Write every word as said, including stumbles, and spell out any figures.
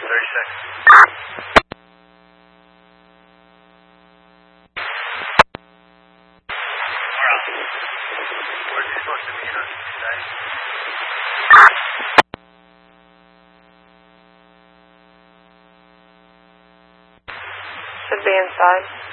thirty seconds. Where's he supposed to meet us? Should be inside.